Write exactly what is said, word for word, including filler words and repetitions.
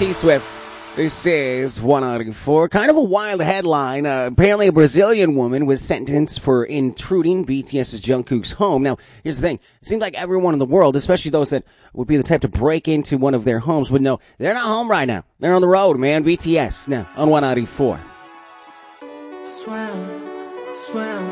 T-Swift. This is one ninety-four. Kind of a wild headline. Uh, apparently a Brazilian woman was sentenced for intruding BTS's Jungkook's home. Now, here's the thing. It seems like everyone in the world, especially those that would be the type to break into one of their homes, would know they're not home right now. They're on the road, man. B T S now on one ninety-four. Swim, swim.